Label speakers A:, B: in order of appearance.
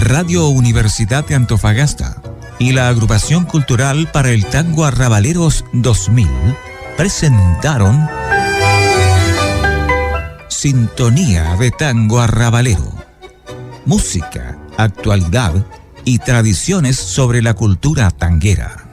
A: Radio Universidad de Antofagasta y la Agrupación Cultural para el Tango Arrabaleros 2000 presentaron Sintonía de Tango Arrabalero. Música, actualidad y tradiciones sobre la cultura tanguera.